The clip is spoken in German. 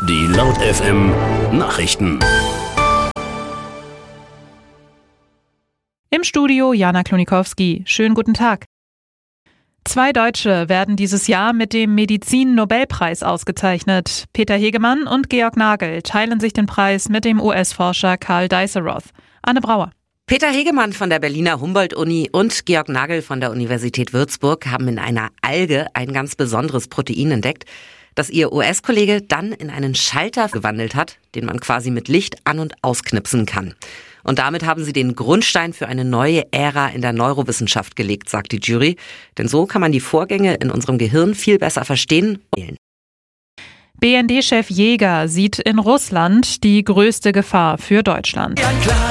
Die Laut FM Nachrichten. Im Studio Jana Klonikowski. Schönen guten Tag. 2 Deutsche werden dieses Jahr mit dem Medizin-Nobelpreis ausgezeichnet. Peter Hegemann und Georg Nagel teilen sich den Preis mit dem US-Forscher Karl Dijsselroth. Anne Brauer. Peter Hegemann von der Berliner Humboldt-Uni und Georg Nagel von der Universität Würzburg haben in einer Alge ein ganz besonderes Protein entdeckt, das ihr US-Kollege dann in einen Schalter gewandelt hat, den man quasi mit Licht an- und ausknipsen kann. Und damit haben sie den Grundstein für eine neue Ära in der Neurowissenschaft gelegt, sagt die Jury. Denn so kann man die Vorgänge in unserem Gehirn viel besser verstehen und wählen. BND-Chef Jäger sieht in Russland die größte Gefahr für Deutschland. Ja klar,